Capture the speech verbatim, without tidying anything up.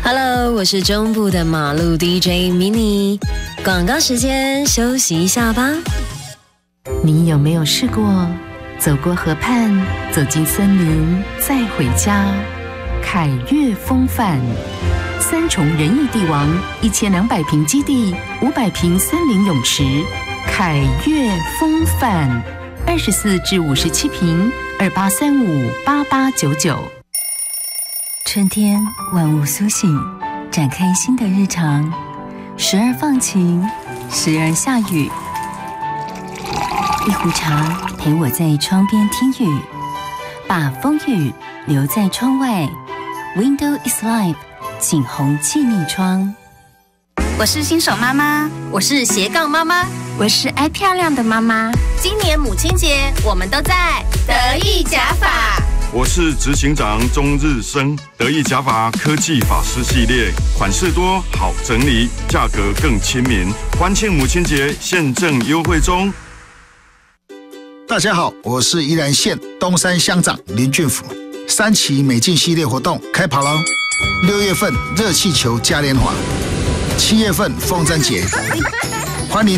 Hello， 我是中部的马路 D J Mini， 广告时间，休息一下吧。 你有没有试过走过河畔，走进森林，再回家？凯悦风范，三重仁义地王，一千两百平基地，五百平森林泳池。凯悦风范，二十四至五十七平，二八三五八八九九。 春天，万物苏醒，展开新的日常，时而放晴，时而下雨。一壶茶陪我在窗边听雨，把风雨留在窗外。Window is life， 景洪气密窗。 我是新手妈妈， 我是斜杠妈妈， 我是爱漂亮的妈妈。 今年母亲节，我们都在得意假发。 我是执行长钟日升，得意假发科技发饰系列，款式多，好整理，价格更亲民。欢庆母亲节，现正优惠中。 大家好，我是宜兰县东山乡长林俊甫。三期美境系列活动开跑喽！六月份热气球嘉年华，七月份风筝节，欢迎